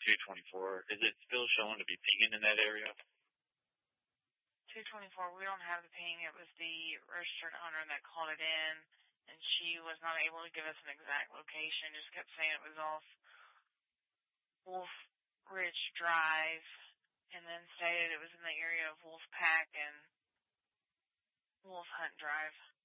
224. Is it still showing to be pinging in that area? 224, we don't have the ping. It was the registered owner that called it in, and she was not able to give us an exact location. Just kept saying it was off Wolf Ridge Drive, and then stated it was in the area of Wolf Pack and Wolf Hunt Drive.